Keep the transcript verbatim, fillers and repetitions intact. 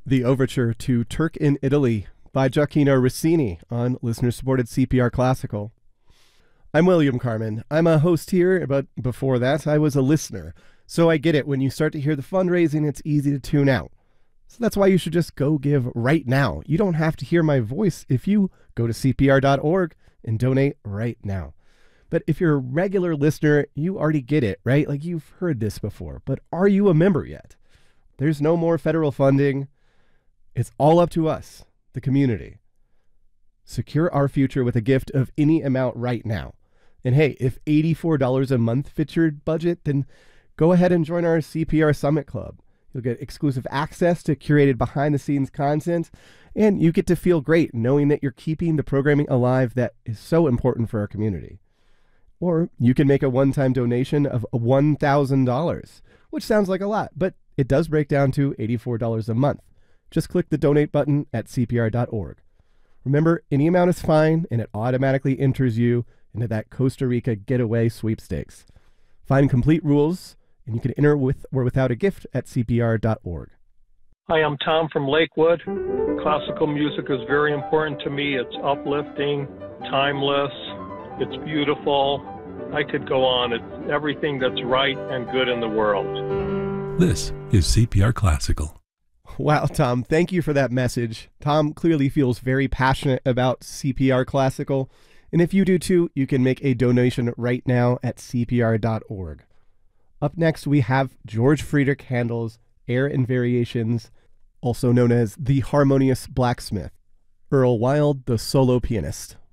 The Overture to Turk in Italy by Gioacchino Rossini on listener-supported C P R Classical. I'm William Carmen. I'm a host here, but before that, I was a listener. So I get it. When you start to hear the fundraising, it's easy to tune out. So that's why you should just go give right now. You don't have to hear my voice if you go to C P R dot org and donate right now. But if you're a regular listener, you already get it, right? Like you've heard this before. But are you a member yet? There's no more federal funding. It's all up to us, the community. Secure our future with a gift of any amount right now. And hey, if eighty-four dollars a month fits your budget, then go ahead and join our C P R Summit Club. You'll get exclusive access to curated behind-the-scenes content, and you get to feel great knowing that you're keeping the programming alive that is so important for our community. Or you can make a one-time donation of one thousand dollars, which sounds like a lot, but it does break down to eighty-four dollars a month. Just click the donate button at C P R dot org. Remember, any amount is fine, and it automatically enters you into that Costa Rica getaway sweepstakes. Find complete rules, and you can enter with or without a gift at C P R dot org. Hi, I'm Tom from Lakewood. Classical music is very important to me. It's uplifting, timeless, it's beautiful. I could go on. It's everything that's right and good in the world. This is C P R Classical. Wow, Tom, thank you for that message. Tom clearly feels very passionate about C P R Classical. And if you do too, you can make a donation right now at C P R dot org. Up next, we have George Friedrich Handel's Air and Variations, also known as The Harmonious Blacksmith. Earl Wild, the solo pianist.